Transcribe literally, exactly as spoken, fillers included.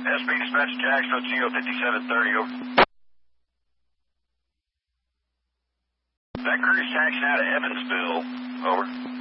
S B dispatch Jacksonville, G O fifty-seven thirty, over. That crew's taxiing out of Evansville, over.